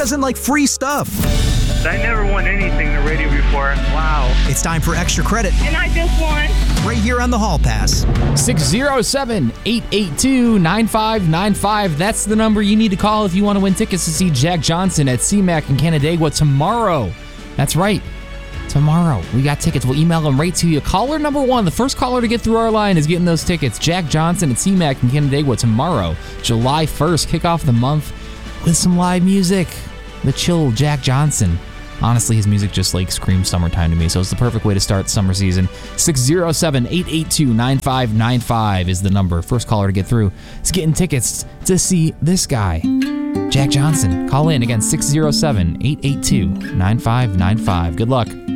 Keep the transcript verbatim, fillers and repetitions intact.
doesn't like free stuff? I never won anything the radio before. Wow. It's time for extra credit. And I just won. Right here on the Hall Pass. six oh seven, eight eight two, nine five nine five. That's the number you need to call if you want to win tickets to see Jack Johnson at C MAC in Canandaigua tomorrow. That's right. Tomorrow. We got tickets. We'll email them right to you. Caller number one, the first caller to get through our line is getting those tickets. Jack Johnson at C MAC in Canandaigua tomorrow, July first. Kick off the month with some live music. The chill Jack Johnson. Honestly, his music just like screams summertime to me, so it's the perfect way to start summer season. six oh seven, eight eight two, nine five nine five is the number. First caller to get through is getting tickets to see this guy, Jack Johnson. Call in again, six oh seven, eight eight two, nine five nine five. Good luck.